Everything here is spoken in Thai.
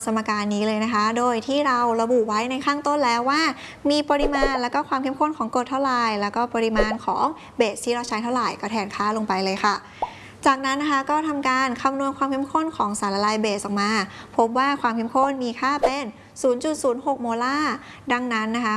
สมการนี้เลยนะคะโดยที่เราระบุไว้ในข้างต้นแล้วว่ามีปริมาณแล้วก็ความเข้มข้นของกรดเท่าไหร่แล้วก็ปริมาณของเบสที่เราใช้เท่าไหร่ก็แทนค่าลงไปเลยค่ะจากนั้นนะคะก็ทำการคำนวณความเข้มข้นของสารละลายเบสออกมาพบว่าความเข้มข้นมีค่าเป็น 0.06 โมลาร์ดังนั้นนะคะ